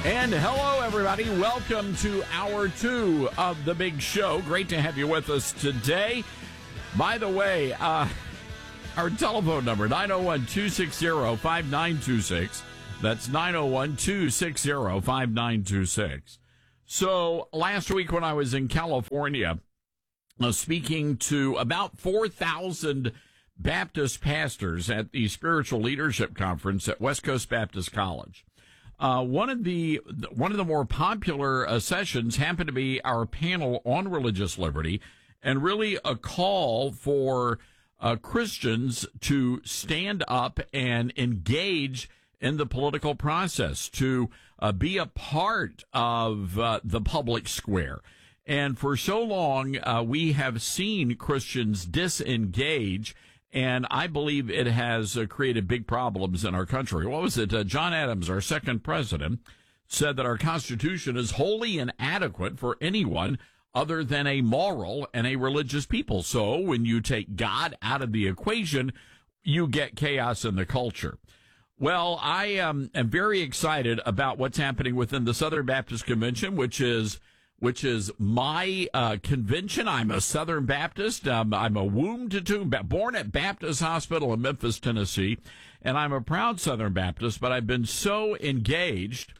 And hello, everybody. Welcome to Hour 2 of The Big Show. Great to have you with us today. By the way, our telephone number, 901-260-5926. That's 901-260-5926. So last week when I was in California, speaking to about 4,000 Baptist pastors at the Spiritual Leadership Conference at West Coast Baptist College. One of the more popular sessions happened to be our panel on religious liberty, and really a call for Christians to stand up and engage in the political process, to be a part of the public square. And for so long, we have seen Christians disengage, and I believe it has created big problems in our country. What was it? John Adams, our second president, said that our Constitution is wholly inadequate for anyone other than a moral and a religious people. So when you take God out of the equation, you get chaos in the culture. Well, I am very excited about what's happening within the Southern Baptist Convention, which is my convention. I'm a Southern Baptist. I'm a womb to tomb, born at Baptist Hospital in Memphis, Tennessee, and I'm a proud Southern Baptist, but I've been so engaged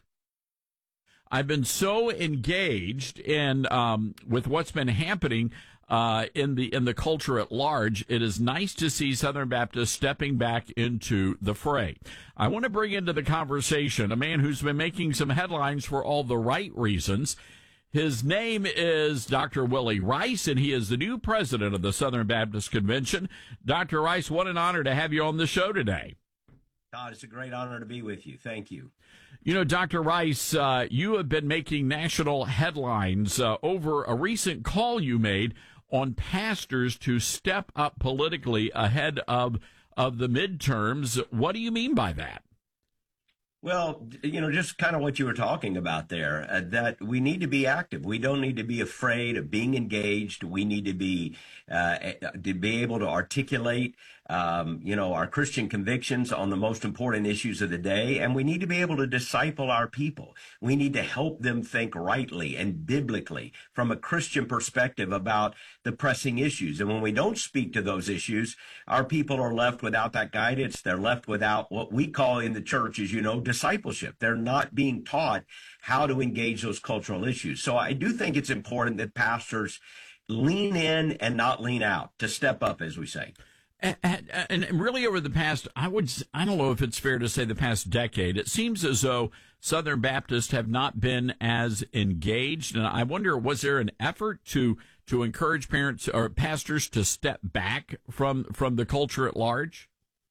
in with what's been happening in the culture at large. It is nice to see Southern Baptists stepping back into the fray. I want to bring into the conversation a man who's been making some headlines for all the right reasons. His name is Dr. Willie Rice, and he is the new president of the Southern Baptist Convention. Dr. Rice, what an honor to have you on the show today. Todd, it's a great honor to be with you. Thank you. You know, Dr. Rice, you have been making national headlines over a recent call you made on pastors to step up politically ahead of the midterms. What do you mean by that? Well, just kind of what you were talking about there, that we need to be active. We don't need to be afraid of being engaged. We need to be able to articulate, our Christian convictions on the most important issues of the day. And we need to be able to disciple our people. We need to help them think rightly and biblically from a Christian perspective about the pressing issues. And when we don't speak to those issues, our people are left without that guidance. They're left without what we call in the church, as you know, discipleship. They're not being taught how to engage those cultural issues. So I do think it's important that pastors lean in and not lean out, to step up, as we say. And really over the past, I don't know if it's fair to say the past decade, it seems as though Southern Baptists have not been as engaged. And I wonder, was there an effort to encourage parents or pastors to step back from the culture at large?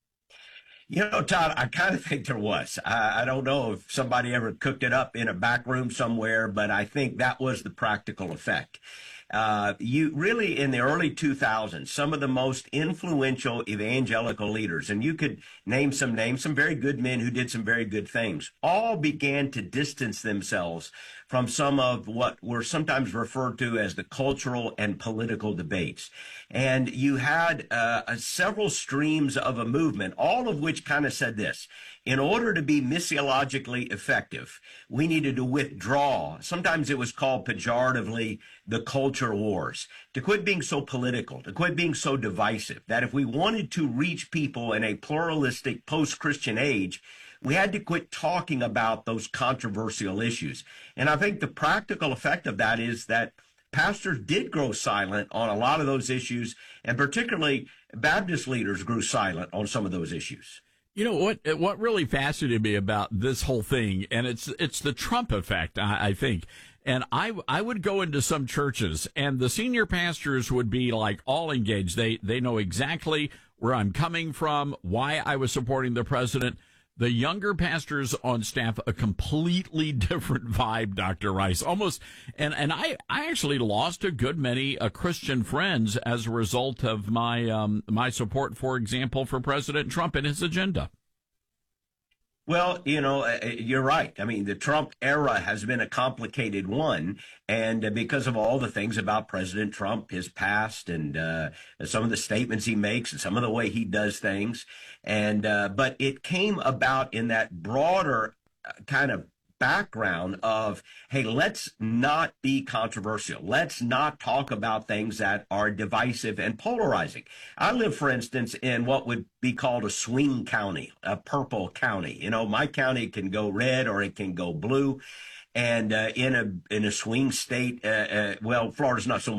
Todd, I kind of think there was. I don't know if somebody ever cooked it up in a back room somewhere, but I think that was the practical effect. You really, in the early 2000s, some of the most influential evangelical leaders, and you could name some names, some very good men who did some very good things, all began to distance themselves from some of what were sometimes referred to as the cultural and political debates. And you had several streams of a movement, all of which kind of said this: in order to be missiologically effective, we needed to withdraw. Sometimes it was called pejoratively the culture wars, to quit being so political, to quit being so divisive, that if we wanted to reach people in a pluralistic post-Christian age, we had to quit talking about those controversial issues. And I think the practical effect of that is that pastors did grow silent on a lot of those issues, and particularly Baptist leaders grew silent on some of those issues. You know what really fascinated me about this whole thing, and it's the Trump effect, I think. And I would go into some churches, and the senior pastors would be like all engaged. They know exactly where I'm coming from, why I was supporting the president. The younger pastors on staff, a completely different vibe, Dr. Rice, almost. And I actually lost a good many Christian friends as a result of my support, for example, for President Trump and his agenda. Well, you're right. I mean, the Trump era has been a complicated one. And because of all the things about President Trump, his past, and some of the statements he makes and some of the way he does things. And but it came about in that broader kind of background of, hey, let's not be controversial. Let's not talk about things that are divisive and polarizing. I live, for instance, in what would be called a swing county, a purple county. You know, my county can go red or it can go blue. And in a swing state, well, Florida's not so